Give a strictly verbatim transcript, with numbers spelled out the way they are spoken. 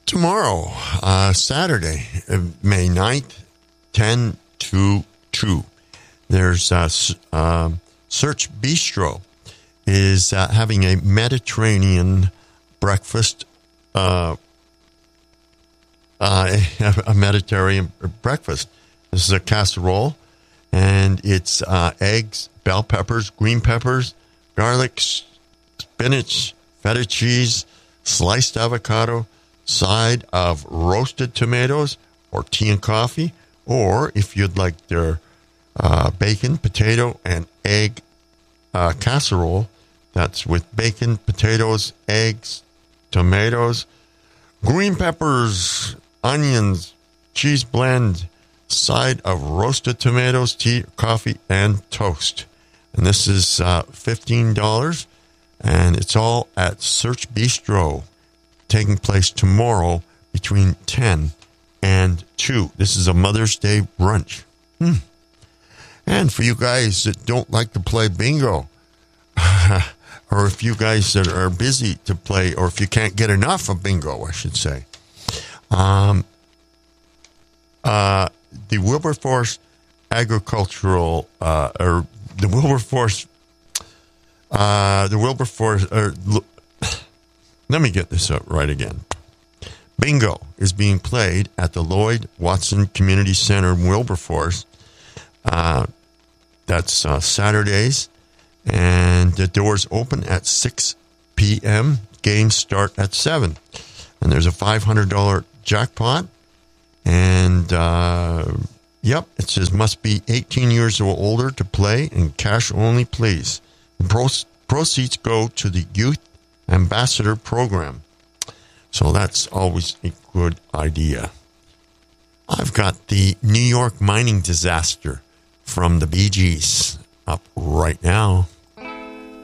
tomorrow, uh, Saturday, May ninth, ten to two. There's uh, uh, Search Bistro is uh, having a Mediterranean breakfast, uh, uh, a Mediterranean breakfast. This is a casserole, and it's uh, eggs, bell peppers, green peppers, garlic, spinach, feta cheese, sliced avocado, side of roasted tomatoes, or tea and coffee, or if you'd like their uh, bacon, potato, and egg uh, casserole, that's with bacon, potatoes, eggs, tomatoes, green peppers, onions, cheese blend, side of roasted tomatoes, tea, coffee, and toast. And this is uh, fifteen dollars, and it's all at Search Bistro, taking place tomorrow between ten and two. This is a Mother's Day brunch. Hmm. And for you guys that don't like to play bingo, or if you guys that are busy to play, or if you can't get enough of bingo, I should say, um, uh, the Wilberforce Agricultural, uh, or the Wilberforce, uh, the Wilberforce, or, let me get this up right again. Bingo is being played at the Lloyd Watson Community Center in Wilberforce. Uh, that's uh, Saturdays, and the doors open at six p.m. Games start at seven. And there's a five hundred dollars jackpot. And, uh, yep, it says must be eighteen years or older to play, and cash only, please. Pro- proceeds go to the Youth Ambassador Program. So that's always a good idea. I've got the New York mining disaster from the Bee Gees up right now.